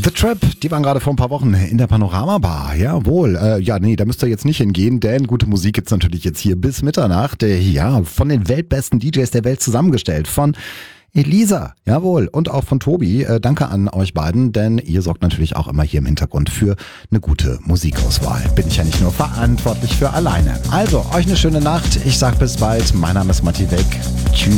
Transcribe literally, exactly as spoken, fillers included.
The Trap, die waren gerade vor ein paar Wochen in der Panorama Bar. Jawohl. Äh, ja, nee, da müsst ihr jetzt nicht hingehen, denn gute Musik gibt's natürlich jetzt hier bis Mitternacht. Äh, ja, von den weltbesten D Js der Welt zusammengestellt. Von Elisa, jawohl, und auch von Tobi. Äh, danke an euch beiden, denn ihr sorgt natürlich auch immer hier im Hintergrund für eine gute Musikauswahl. Bin ich ja nicht nur verantwortlich für alleine. Also, euch eine schöne Nacht. Ich sag bis bald. Mein Name ist Matti Weg. Tschüss.